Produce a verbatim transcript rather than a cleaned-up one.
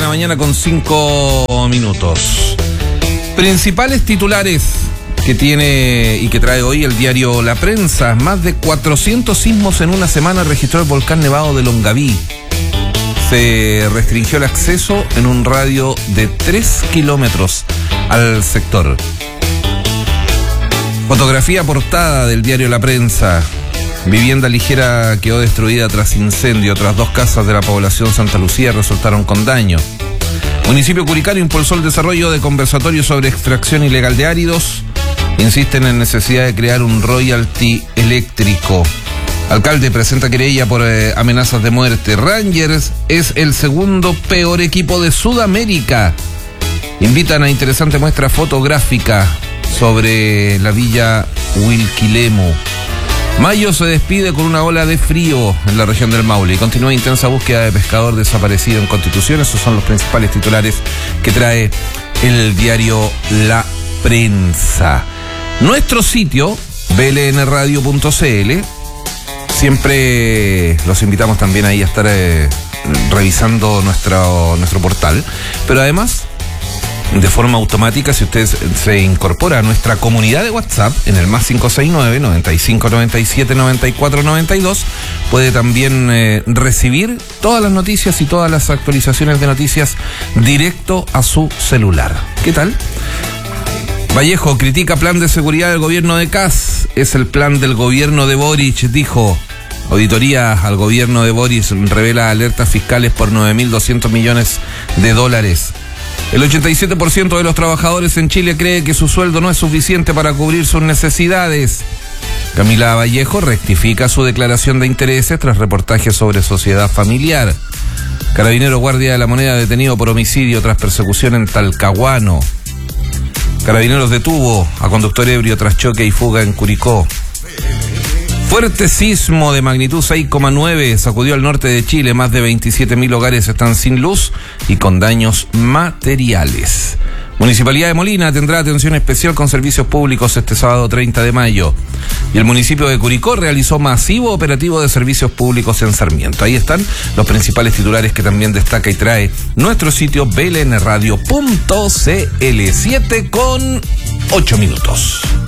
la mañana con cinco minutos. Principales titulares que tiene y que trae hoy el diario La Prensa. Más de cuatrocientos sismos en una semana registró el volcán nevado de Longaví. Se restringió el acceso en un radio de tres kilómetros al sector. Fotografía portada del diario La Prensa. Vivienda ligera quedó destruida tras incendio. Otras dos casas de la población Santa Lucía resultaron con daño. Municipio Curicano impulsó el desarrollo de conversatorios sobre extracción ilegal de áridos. Insisten en necesidad de crear un royalty eléctrico. Alcalde presenta querella por eh, amenazas de muerte. Rangers es el segundo peor equipo de Sudamérica. Invitan a interesante muestra fotográfica sobre la villa Huilquilemo. Mayo se despide con una ola de frío en la región del Maule y continúa intensa búsqueda de pescador desaparecido en Constitución. Esos son los principales titulares que trae el diario La Prensa. Nuestro sitio, b l n radio punto c l, siempre los invitamos también ahí a estar eh, revisando nuestro, nuestro portal, pero además, de forma automática, si usted se incorpora a nuestra comunidad de WhatsApp en el más cinco seis nueve, noventa y cinco noventa y siete, noventa y cuatro noventa y dos, puede también eh, recibir todas las noticias y todas las actualizaciones de noticias directo a su celular. ¿Qué tal? Vallejo critica plan de seguridad del gobierno de Kast. Es el plan del gobierno de Boric, dijo. Auditoría al gobierno de Boric revela alertas fiscales por nueve mil doscientos millones de dólares. El ochenta y siete por ciento de los trabajadores en Chile cree que su sueldo no es suficiente para cubrir sus necesidades. Camila Vallejo rectifica su declaración de intereses tras reportajes sobre sociedad familiar. Carabinero guardia de la moneda detenido por homicidio tras persecución en Talcahuano. Carabineros detuvo a conductor ebrio tras choque y fuga en Curicó. Fuerte sismo de magnitud seis coma nueve sacudió al norte de Chile. Más de veintisiete mil hogares están sin luz y con daños materiales. Municipalidad de Molina tendrá atención especial con servicios públicos este sábado treinta de mayo. Y el municipio de Curicó realizó masivo operativo de servicios públicos en Sarmiento. Ahí están los principales titulares que también destaca y trae nuestro sitio b l n radio punto c l. siete con ocho minutos.